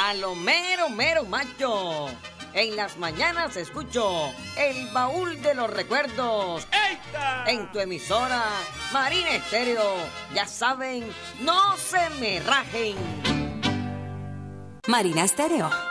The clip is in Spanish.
a lo mero, mero macho. En las mañanas escucho el baúl de los recuerdos. ¡Eita! En tu emisora, Marina Estéreo. Ya saben, no se me rajen. Marina Estéreo.